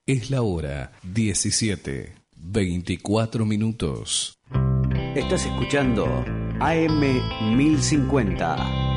Es la hora 17:24. Estás escuchando AM 1050.